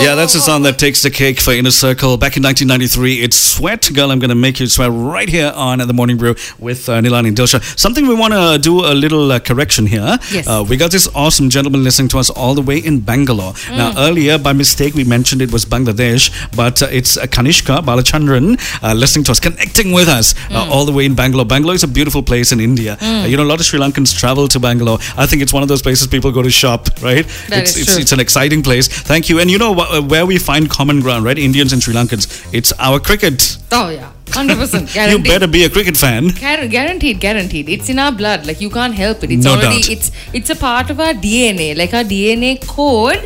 Yeah, that's a song that takes the cake for Inner Circle. Back in 1993, it's Sweat. Girl, I'm going to make you sweat right here on The Morning Brew with Nilani and Dilsha. Something we want to do a little correction here. Yes. We got this awesome gentleman listening to us all the way in Bangalore. Now, earlier, by mistake, we mentioned it was Bangladesh, but it's Kanishka Balachandran listening to us, connecting with us all the way in Bangalore. Bangalore is a beautiful place in India. A lot of Sri Lankans travel to Bangalore. I think it's one of those places people go to shop, right? That is true. It's an exciting place. Thank you. And you know where we find common ground, right? Indians and Sri Lankans. It's our cricket. Oh yeah, 100%. You better be a cricket fan. Guaranteed. It's in our blood. Like you can't help it. It's No already doubt. it's a part of our DNA. Like our DNA code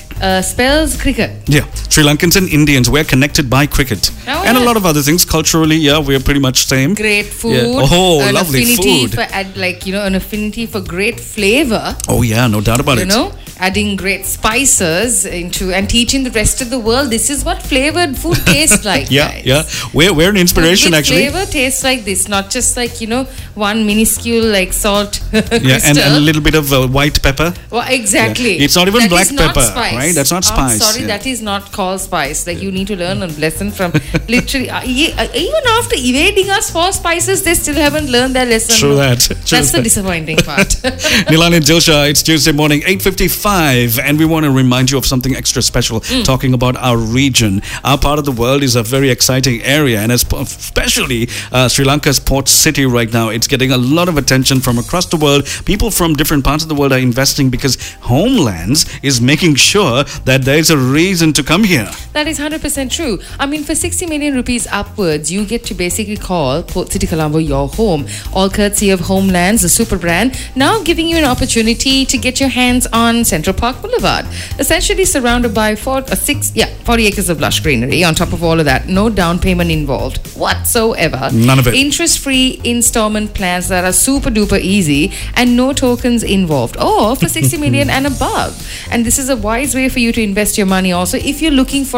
spells cricket. Yeah, Sri Lankans and Indians, we're connected by cricket. Oh, and a yeah. lot of other things. Culturally, yeah, we're pretty much same. Great food. Yeah. Oh, an lovely affinity food. for an affinity for great flavor. Oh yeah, no doubt about You it. know, adding great spices into and teaching the rest of the world this is what flavored food tastes like. Yeah, guys. yeah. We're an inspiration With actually. flavor tastes like this, not just like one minuscule like salt. Yeah, and a little bit of white pepper. Well, exactly. Yeah. It's not even That black is not pepper, spice. right? That's not I'm spice. sorry, Yeah. that is not called spice. Like you need to learn a lesson from literally. Even after evading us for spices, they still haven't learned their lesson. True that. That's the disappointing part. Nilani and Dilsha, it's Tuesday morning, 8:55, and we want to remind you of something extra special, talking about our region. Our part of the world is a very exciting area, and especially Sri Lanka's port city right now. It's getting a lot of attention from across the world. People from different parts of the world are investing because Homelands is making sure that there is a reason to come here. That is 100% true. I mean, for 60 million rupees upwards, you get to basically call Port City Colombo your home. All courtesy of Homelands, the super brand, now giving you an opportunity to get your hands on Central Park Boulevard. Essentially surrounded by 40 acres of lush greenery. On top of all of that, no down payment involved whatsoever. None of it. Interest-free installment plans that are super duper easy and no tokens involved. Or for 60 million and above. And this is a wise way for you to invest your money also if you're looking for